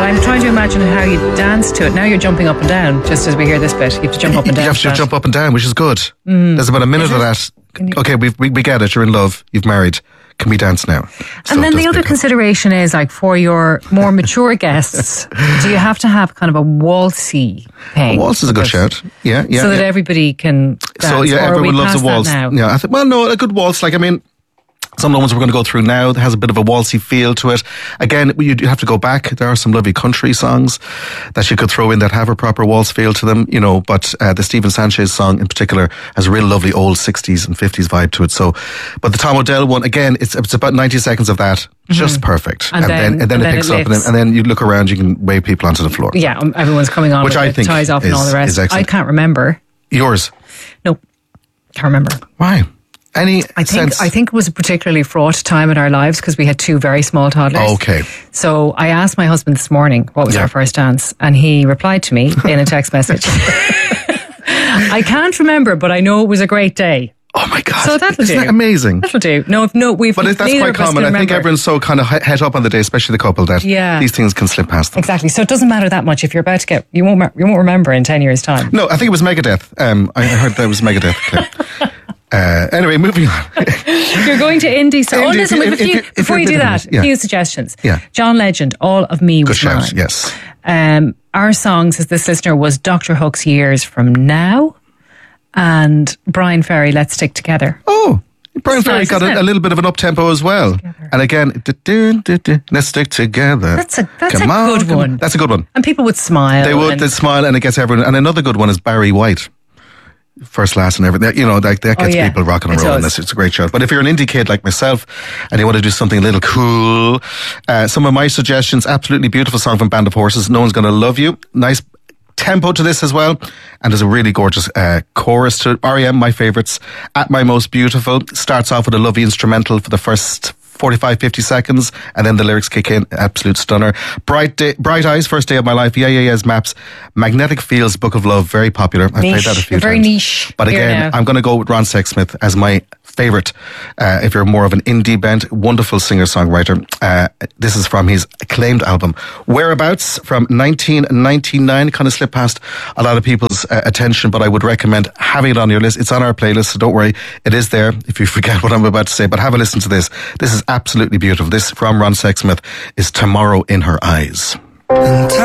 I'm trying to imagine how you dance to it. Now you're jumping up and down, just as we hear this bit. You have to jump up and down. You have to jump up and down, which is good. There's about a minute of that. Okay, we get it. You're in love. You've married. Can we dance now? And then the other consideration is, like, for your more mature guests, do you have to have kind of a waltzy thing? A waltz is a good shout. Yeah. So that everybody can dance. So yeah, everyone loves a waltz. Now? Yeah, I think. Well, no, a good waltz. Like, I mean, some of the ones we're going to go through now has a bit of a waltzy feel to it. Again, you have to go back. There are some lovely country songs that you could throw in that have a proper waltz feel to them, you know, but the Stephen Sanchez song in particular has a real lovely old 60s and 50s vibe to it. So, but the Tom Odell one, again, it's about 90 seconds of that, just perfect. And then it picks up, and then you look around, you can wave people onto the floor. Yeah, everyone's coming on, which I think ties off and all the rest. I can't remember. Yours? No, can't remember. Why? I think it was a particularly fraught time in our lives because we had two very small toddlers. Okay. So I asked my husband this morning what was our first dance, and he replied to me in a text message. I can't remember, but I know it was a great day. Oh my God. So that'll do. Isn't that amazing? That'll do. But that's quite common. I think everyone's so kind of het up on the day, especially the couple, that these things can slip past them. Exactly. So it doesn't matter that much if you're about to you won't remember in 10 years' time. No, I think it was Megadeth. I heard that was Megadeth. Anyway, moving on. You're going to indie. So listen, before you do that, a few suggestions. Yeah. John Legend, All of Me Was Mine. Good shout, yes. Our song, says this listener, was Dr. Hook's Years From Now, and Brian Ferry, Let's Stick Together. Oh, Brian Ferry got a little bit of an up-tempo as well. Together. And again, let's stick together. That's a good one. That's a good one. And people would smile. They'd smile, and it gets everyone. And another good one is Barry White. First, last, and everything. You know, that gets people rocking and rolling. It's a great show. But if you're an indie kid like myself and you want to do something a little cool, some of my suggestions, absolutely beautiful song from Band of Horses, No One's Gonna Love You. Nice tempo to this as well. And there's a really gorgeous chorus to it. R.E.M., my favourites, At My Most Beautiful. Starts off with a lovely instrumental for the first 45, 50 seconds, and then the lyrics kick in. Absolute stunner. Bright Eyes, First Day of My Life. Yeah, Maps. Magnetic Fields, Book of Love, very popular. I've played that a few times. Very niche. But again, I'm going to go with Ron Sexsmith as my favourite. If you're more of an indie bent, wonderful singer-songwriter. This is from his acclaimed album, Whereabouts, from 1999. Kind of slipped past a lot of people's attention, but I would recommend having it on your list. It's on our playlist, so don't worry. It is there if you forget what I'm about to say, but have a listen to this. This is absolutely beautiful. This from Ron Sexsmith is Tomorrow in Her Eyes.